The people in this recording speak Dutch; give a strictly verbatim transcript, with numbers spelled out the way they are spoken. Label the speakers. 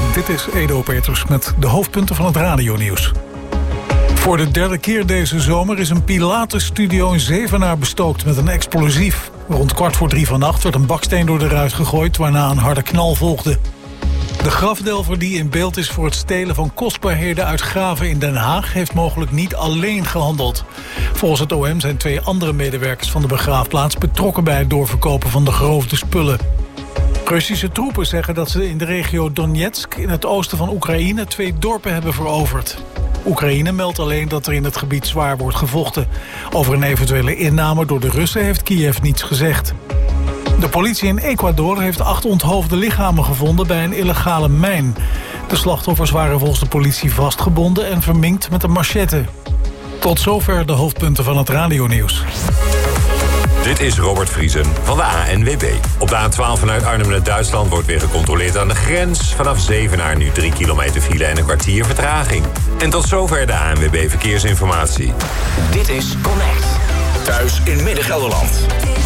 Speaker 1: Dit is Edo Peters met de hoofdpunten van het radionieuws. Voor de derde keer deze zomer is een Pilates-studio in Zevenaar bestookt met een explosief. Rond kwart voor drie vannacht werd een baksteen door de ruit gegooid, waarna een harde knal volgde. De grafdelver die in beeld is voor het stelen van kostbaarheden uit graven in Den Haag heeft mogelijk niet alleen gehandeld. Volgens het O M zijn twee andere medewerkers van de begraafplaats betrokken bij het doorverkopen van de geroofde spullen. Russische troepen zeggen dat ze in de regio Donetsk in het oosten van Oekraïne twee dorpen hebben veroverd. Oekraïne meldt alleen dat er in het gebied zwaar wordt gevochten. Over een eventuele inname door de Russen heeft Kiev niets gezegd. De politie in Ecuador heeft acht onthoofde lichamen gevonden bij een illegale mijn. De slachtoffers waren volgens de politie vastgebonden en verminkt met een machette. Tot zover de hoofdpunten van het radionieuws.
Speaker 2: Dit is Robert Vriesen van de A N W B. Op de A twaalf vanuit Arnhem naar Duitsland wordt weer gecontroleerd aan de grens. Vanaf Zevenaar nu drie kilometer file en een kwartier vertraging. En tot zover de A N W B Verkeersinformatie.
Speaker 3: Dit is Connect. Thuis in Midden-Gelderland.